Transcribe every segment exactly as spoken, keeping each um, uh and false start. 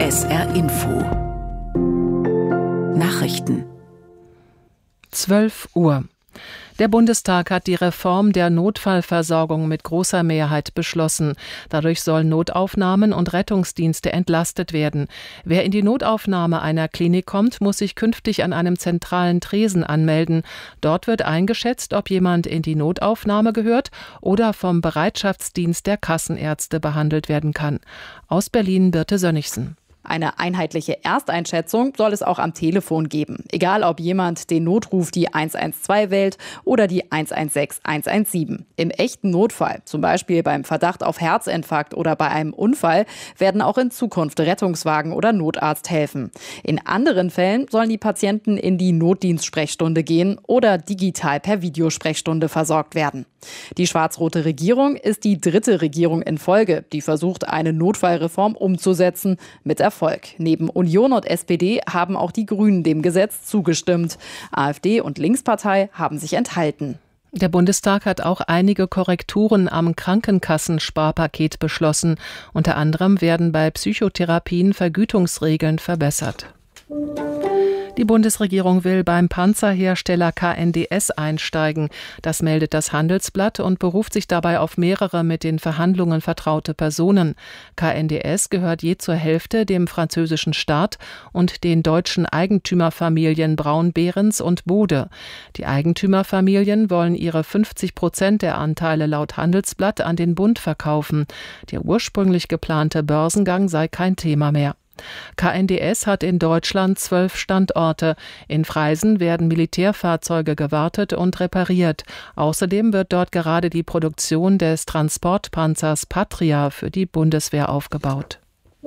S R Info Nachrichten. zwölf Uhr. Der Bundestag hat die Reform der Notfallversorgung mit großer Mehrheit beschlossen. Dadurch sollen Notaufnahmen und Rettungsdienste entlastet werden. Wer in die Notaufnahme einer Klinik kommt, muss sich künftig an einem zentralen Tresen anmelden. Dort wird eingeschätzt, ob jemand in die Notaufnahme gehört oder vom Bereitschaftsdienst der Kassenärzte behandelt werden kann. Aus Berlin Birte Sönnigsen. Eine einheitliche Ersteinschätzung soll es auch am Telefon geben. Egal, ob jemand den Notruf die eins eins zwei wählt oder die eins eins sechs eins eins sieben. Im echten Notfall, zum Beispiel beim Verdacht auf Herzinfarkt oder bei einem Unfall, werden auch in Zukunft Rettungswagen oder Notarzt helfen. In anderen Fällen sollen die Patienten in die Notdienstsprechstunde gehen oder digital per Videosprechstunde versorgt werden. Die schwarz-rote Regierung ist die dritte Regierung in Folge, die versucht, eine Notfallreform umzusetzen, mit Erfolg. Neben Union und S P D haben auch die Grünen dem Gesetz zugestimmt. AfD und Linkspartei haben sich enthalten. Der Bundestag hat auch einige Korrekturen am Krankenkassensparpaket beschlossen. Unter anderem werden bei Psychotherapien Vergütungsregeln verbessert. Die Bundesregierung will beim Panzerhersteller K N D S einsteigen. Das meldet das Handelsblatt und beruft sich dabei auf mehrere mit den Verhandlungen vertraute Personen. K N D S gehört je zur Hälfte dem französischen Staat und den deutschen Eigentümerfamilien Braun-Behrens und Bode. Die Eigentümerfamilien wollen ihre fünfzig Prozent der Anteile laut Handelsblatt an den Bund verkaufen. Der ursprünglich geplante Börsengang sei kein Thema mehr. K N D S hat in Deutschland zwölf Standorte. In Freisen werden Militärfahrzeuge gewartet und repariert. Außerdem wird dort gerade die Produktion des Transportpanzers Patria für die Bundeswehr aufgebaut.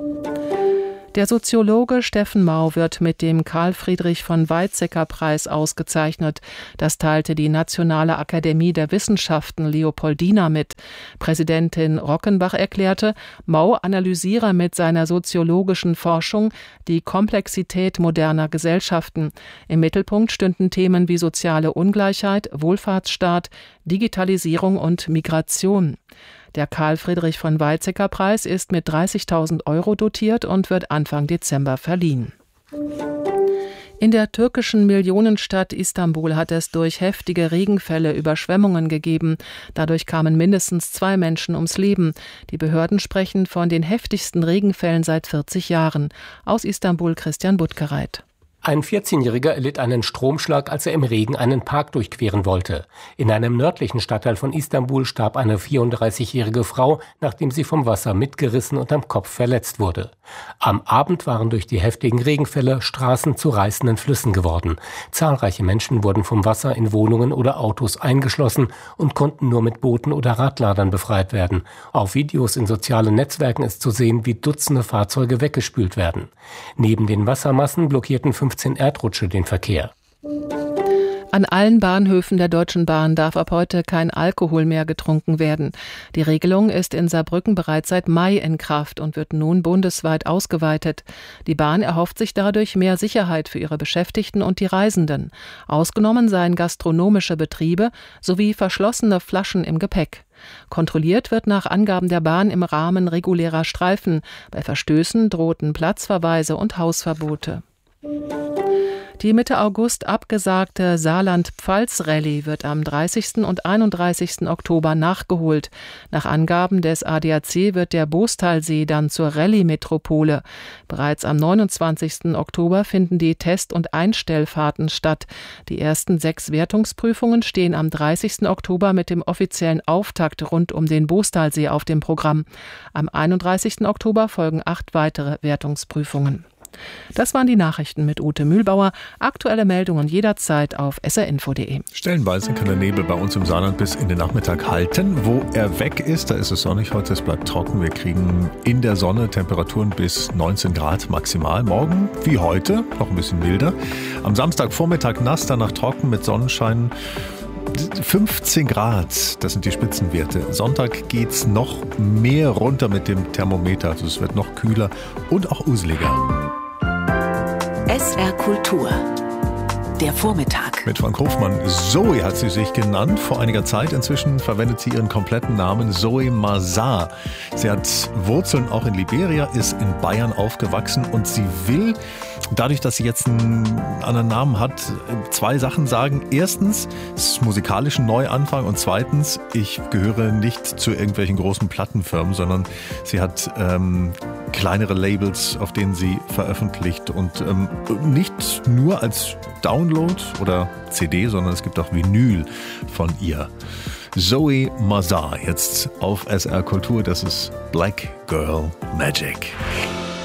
Der Soziologe Steffen Mau wird mit dem Karl-Friedrich-von-Weizsäcker-Preis ausgezeichnet. Das teilte die Nationale Akademie der Wissenschaften Leopoldina mit. Präsidentin Rockenbach erklärte, Mau analysiere mit seiner soziologischen Forschung die Komplexität moderner Gesellschaften. Im Mittelpunkt stünden Themen wie soziale Ungleichheit, Wohlfahrtsstaat, Digitalisierung und Migration. Der Karl-Friedrich-von-Weizsäcker-Preis ist mit dreißigtausend Euro dotiert und wird Anfang Dezember verliehen. In der türkischen Millionenstadt Istanbul hat es durch heftige Regenfälle Überschwemmungen gegeben. Dadurch kamen mindestens zwei Menschen ums Leben. Die Behörden sprechen von den heftigsten Regenfällen seit vierzig Jahren. Aus Istanbul Christian Buttgereit. Ein vierzehnjähriger erlitt einen Stromschlag, als er im Regen einen Park durchqueren wollte. In einem nördlichen Stadtteil von Istanbul starb eine vierunddreißigjährige Frau, nachdem sie vom Wasser mitgerissen und am Kopf verletzt wurde. Am Abend waren durch die heftigen Regenfälle Straßen zu reißenden Flüssen geworden. Zahlreiche Menschen wurden vom Wasser in Wohnungen oder Autos eingeschlossen und konnten nur mit Booten oder Radladern befreit werden. Auf Videos in sozialen Netzwerken ist zu sehen, wie Dutzende Fahrzeuge weggespült werden. Neben den Wassermassen blockierten fünfzehn Erdrutsche den Verkehr. An allen Bahnhöfen der Deutschen Bahn darf ab heute kein Alkohol mehr getrunken werden. Die Regelung ist in Saarbrücken bereits seit Mai in Kraft und wird nun bundesweit ausgeweitet. Die Bahn erhofft sich dadurch mehr Sicherheit für ihre Beschäftigten und die Reisenden. Ausgenommen seien gastronomische Betriebe sowie verschlossene Flaschen im Gepäck. Kontrolliert wird nach Angaben der Bahn im Rahmen regulärer Streifen. Bei Verstößen drohten Platzverweise und Hausverbote. Die Mitte August abgesagte Saarland-Pfalz-Rallye wird am dreißigsten und einunddreißigsten Oktober nachgeholt. Nach Angaben des A D A C wird der Boostalsee dann zur Rallye-Metropole. Bereits am neunundzwanzigsten Oktober finden die Test- und Einstellfahrten statt. Die ersten sechs Wertungsprüfungen stehen am dreißigsten Oktober mit dem offiziellen Auftakt rund um den Boostalsee auf dem Programm. Am einunddreißigsten Oktober folgen acht weitere Wertungsprüfungen. Das waren die Nachrichten mit Ute Mühlbauer. Aktuelle Meldungen jederzeit auf s r info punkt de. Stellenweise kann der Nebel bei uns im Saarland bis in den Nachmittag halten. Wo er weg ist, da ist es sonnig heute, es bleibt trocken. Wir kriegen in der Sonne Temperaturen bis neunzehn Grad maximal. Morgen wie heute, noch ein bisschen milder. Am Samstagvormittag nass, danach trocken mit Sonnenschein. fünfzehn Grad, das sind die Spitzenwerte. Sonntag geht's noch mehr runter mit dem Thermometer, also es wird noch kühler und auch useliger. S R Kultur. der Vormittag. Mit Frank Hofmann. Zoe hat sie sich genannt vor einiger Zeit. Inzwischen verwendet sie ihren kompletten Namen Zoe Mazar. Sie hat Wurzeln auch in Liberia, ist in Bayern aufgewachsen und sie will, dadurch, dass sie jetzt einen anderen Namen hat, zwei Sachen sagen. Erstens, es ist musikalisch ein Neuanfang und zweitens, ich gehöre nicht zu irgendwelchen großen Plattenfirmen, sondern sie hat ähm, kleinere Labels, auf denen sie veröffentlicht und ähm, nicht nur als Download oder C D, sondern es gibt auch Vinyl von ihr. Zoe Mazar jetzt auf S R Kultur, das ist Black Girl Magic.